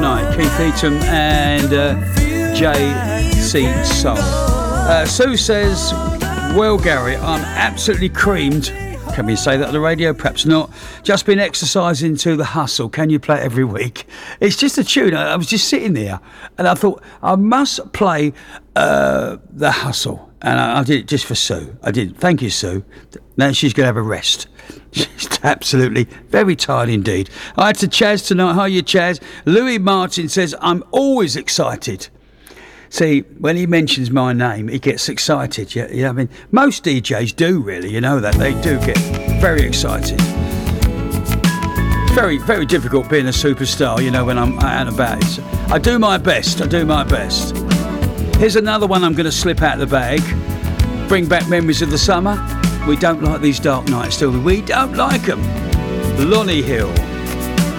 Night, Keith Eaton and J.C. Soul. Sue says, well, Gary, I'm absolutely creamed. Can we say that on the radio? Perhaps not. Just been exercising to The Hustle. Can you play it every week? It's just a tune. I was just sitting there and I thought I must play The Hustle. And I did it just for Sue. I did. Thank you, Sue. Now she's going to have a rest. She's absolutely very tired indeed. Hi to Chaz tonight. Hi, you Chaz. Louis Martin says, I'm always excited. See, when he mentions my name, he gets excited. Yeah, I mean, most DJs do really, you know that. They do get very excited. It's very, very difficult being a superstar, you know, when I'm out and about. I do my best. Here's another one I'm going to slip out of the bag. Bring back memories of the summer. We don't like these dark nights, do we? We don't like them. Lonnie Hill.